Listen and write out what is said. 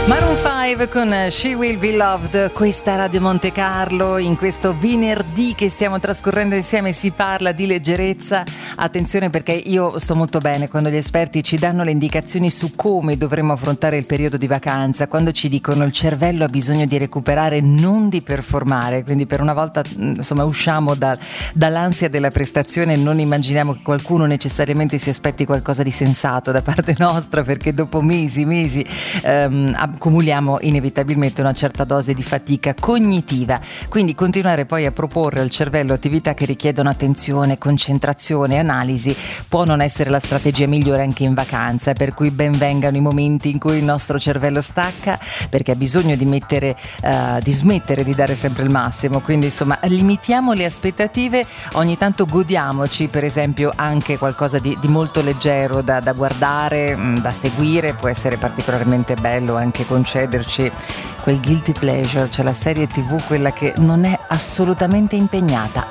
Maroon 5 con She Will Be Loved, questa Radio Monte Carlo. In questo venerdì che stiamo trascorrendo insieme si parla di leggerezza. Attenzione, perché io sto molto bene quando gli esperti ci danno le indicazioni su come dovremmo affrontare il periodo di vacanza, quando ci dicono il cervello ha bisogno di recuperare, non di performare. Quindi per una volta insomma usciamo dall'ansia della prestazione e non immaginiamo che qualcuno necessariamente si aspetti qualcosa di sensato da parte nostra, perché dopo mesi accumuliamo inevitabilmente una certa dose di fatica cognitiva. Quindi continuare poi a proporre al cervello attività che richiedono attenzione, concentrazione, analisi può non essere la strategia migliore anche in vacanza, per cui ben vengano i momenti in cui il nostro cervello stacca, perché ha bisogno di smettere di dare sempre il massimo. Quindi insomma limitiamo le aspettative, ogni tanto godiamoci per esempio anche qualcosa di molto leggero da guardare, da seguire. Può essere particolarmente bello anche concederci quel guilty pleasure, cioè la serie TV, quella che non è assolutamente impegnata,